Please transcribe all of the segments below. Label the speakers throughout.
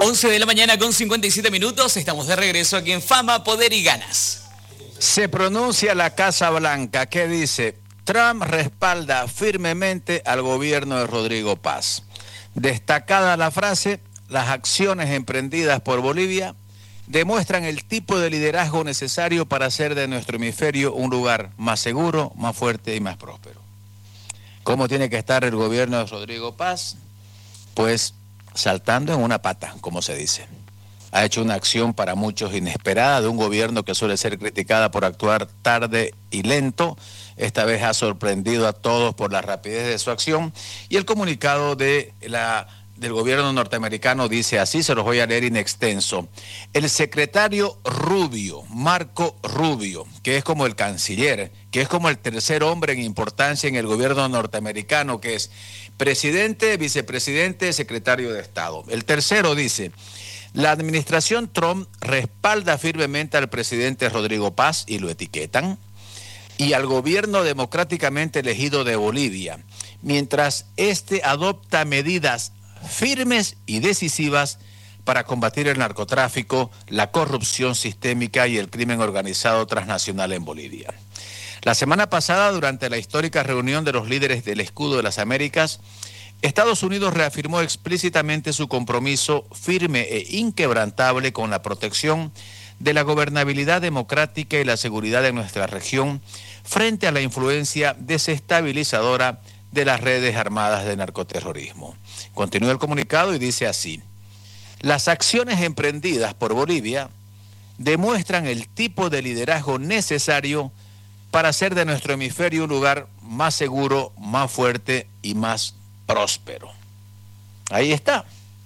Speaker 1: 11 de la mañana con 57 minutos, estamos de regreso aquí en Fama, Poder y Ganas.
Speaker 2: Se pronuncia la Casa Blanca, ¿qué dice? Trump respalda firmemente al gobierno de Rodrigo Paz. Destacada la frase, las acciones emprendidas por Bolivia demuestran el tipo de liderazgo necesario para hacer de nuestro hemisferio un lugar más seguro, más fuerte y más próspero. ¿Cómo tiene que estar el gobierno de Rodrigo Paz? Pues saltando en una pata, como se dice. Ha hecho una acción para muchos inesperada de un gobierno que suele ser criticada por actuar tarde y lento. Esta vez ha sorprendido a todos por la rapidez de su acción y el comunicado del gobierno norteamericano dice así, se los voy a leer in extenso. El secretario Rubio, Marco Rubio, que es como el canciller, que es como el tercer hombre en importancia en el gobierno norteamericano, que es presidente, vicepresidente, secretario de Estado. El tercero dice, la administración Trump respalda firmemente al presidente Rodrigo Paz, y lo etiquetan, y al gobierno democráticamente elegido de Bolivia, mientras este adopta medidas firmes y decisivas para combatir el narcotráfico, la corrupción sistémica y el crimen organizado transnacional en Bolivia. La semana pasada, durante la histórica reunión de los líderes del Escudo de las Américas, Estados Unidos reafirmó explícitamente su compromiso firme e inquebrantable con la protección de la gobernabilidad democrática y la seguridad de nuestra región frente a la influencia desestabilizadora de las redes armadas de narcoterrorismo. Continúa el comunicado y dice así: las acciones emprendidas por Bolivia demuestran el tipo de liderazgo necesario para hacer de nuestro hemisferio un lugar más seguro, más fuerte y más próspero. Ahí está.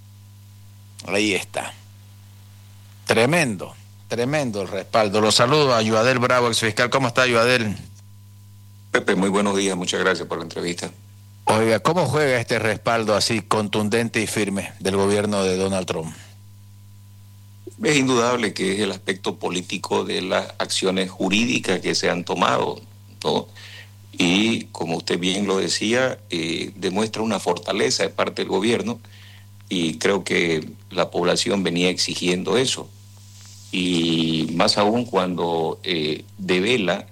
Speaker 2: Ahí está. Tremendo, tremendo el respaldo. Los saludo a Yuadel Bravo, exfiscal. ¿Cómo está, Yuadel?
Speaker 3: Pepe, muy buenos días. Muchas gracias por la entrevista.
Speaker 2: Oiga, ¿cómo juega este respaldo así contundente y firme del gobierno de Donald Trump?
Speaker 3: Es indudable que es el aspecto político de las acciones jurídicas que se han tomado, ¿no? Y como usted bien lo decía, demuestra una fortaleza de parte del gobierno y creo que la población venía exigiendo eso. Y más aún cuando devela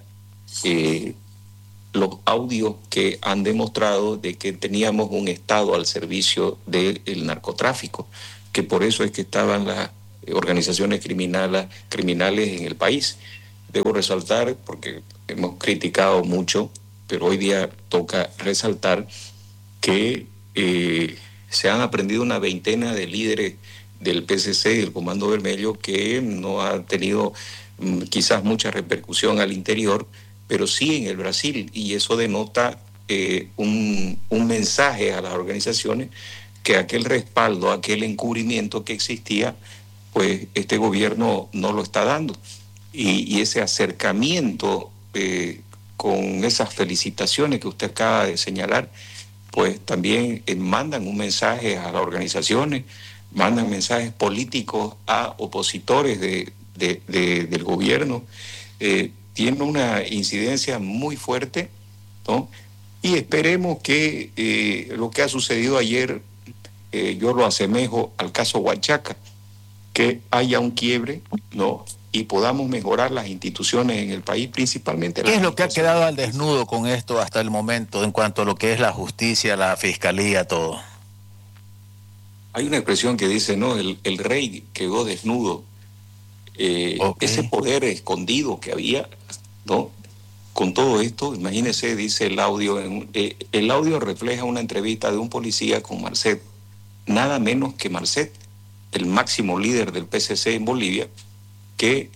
Speaker 3: los audios que han demostrado de que teníamos un Estado al servicio del narcotráfico, que por eso es que estaban las organizaciones criminales en el país. Debo resaltar, porque hemos criticado mucho, pero hoy día toca resaltar que se han aprendido una veintena de líderes del PCC y del Comando Vermelho que no han tenido quizás mucha repercusión al interior, pero sí en el Brasil, y eso denota un mensaje a las organizaciones que aquel respaldo, aquel encubrimiento que existía, pues este gobierno no lo está dando. Y ese acercamiento con esas felicitaciones que usted acaba de señalar, pues también mandan un mensaje a las organizaciones, mandan mensajes políticos a opositores del gobierno. Tiene una incidencia muy fuerte, ¿no? Y esperemos que lo que ha sucedido ayer, yo lo asemejo al caso Huachaca, que haya un quiebre, ¿no? Y podamos mejorar las instituciones en el país, principalmente.
Speaker 2: ¿Qué es lo que ha quedado al desnudo con esto hasta el momento en cuanto a lo que es la justicia, la fiscalía, todo?
Speaker 3: Hay una expresión que dice, ¿no? El rey quedó desnudo. Okay. Ese poder escondido que había, ¿no? Con todo esto, imagínese, dice el audio, el audio refleja una entrevista de un policía con Marcet, nada menos que Marcet, el máximo líder del PCC en Bolivia, que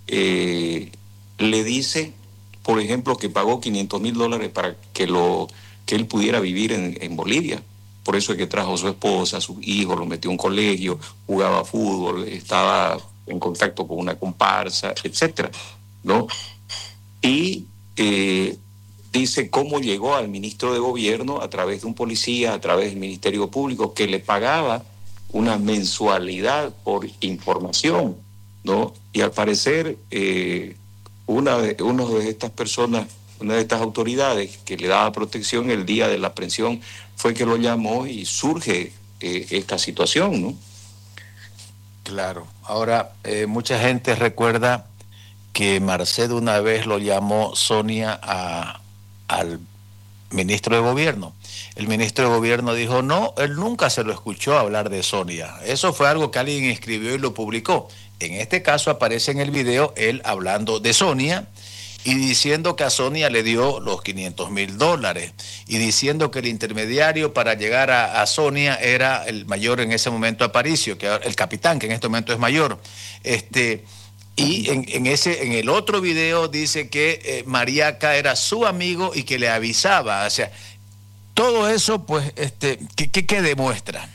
Speaker 3: le dice, por ejemplo, que pagó $500,000 para que él pudiera vivir en Bolivia. Por eso es que trajo a su esposa, a su hijo, lo metió a un colegio, jugaba fútbol, estaba en contacto con una comparsa, etcétera, ¿no? Y dice cómo llegó al ministro de gobierno a través de un policía, a través del Ministerio Público, que le pagaba una mensualidad por información, ¿no? Y al parecer una de estas personas, una de estas autoridades que le daba protección el día de la aprehensión fue que lo llamó y surge esta situación, ¿no?
Speaker 2: Claro. Ahora, mucha gente recuerda que Marcelo una vez lo llamó Sonia al ministro de Gobierno. El ministro de Gobierno dijo, no, él nunca se lo escuchó hablar de Sonia. Eso fue algo que alguien escribió y lo publicó. En este caso aparece en el video él hablando de Sonia y diciendo que a Sonia le dio los $500,000 y diciendo que el intermediario para llegar a Sonia era el mayor en ese momento Aparicio, que el capitán, que en este momento es mayor. Y en el otro video dice que Mariaca era su amigo y que le avisaba. O sea, todo eso, pues, ¿qué demuestra?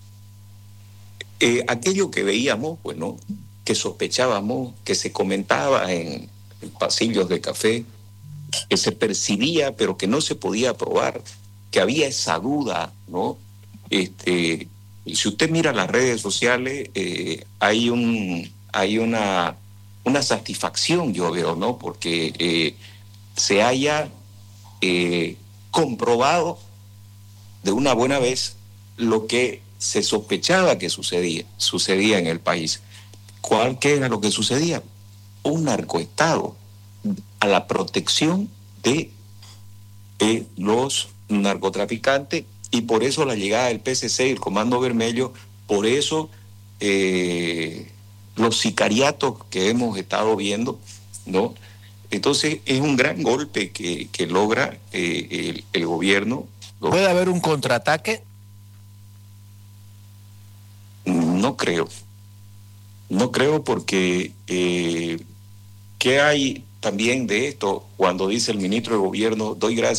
Speaker 3: Aquello que veíamos, bueno, que sospechábamos, que se comentaba en pasillos de café, que se percibía, pero que no se podía probar, que había esa duda, ¿no? Y si usted mira las redes sociales, hay una satisfacción, yo veo, ¿no? Porque se haya comprobado de una buena vez lo que se sospechaba que sucedía en el país. ¿Qué era lo que sucedía? Un narcoestado a la protección de los narcotraficantes, y por eso la llegada del PCC y el Comando Vermelho, por eso los sicariatos que hemos estado viendo, ¿no? Entonces es un gran golpe que logra el gobierno.
Speaker 2: ¿Puede haber un contraataque?
Speaker 3: No creo. No creo porque ¿qué hay también de esto cuando dice el ministro de Gobierno, doy gracias